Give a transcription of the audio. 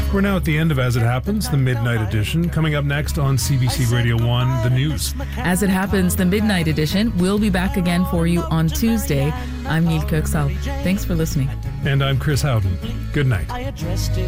We're now at the end of As It Happens, the Midnight Edition. Coming up next on CBC Radio 1, the news. As It Happens, the Midnight Edition will be back again for you on Tuesday. I'm Neil Kirksall. Thanks for listening. And I'm Chris Howden. Good night.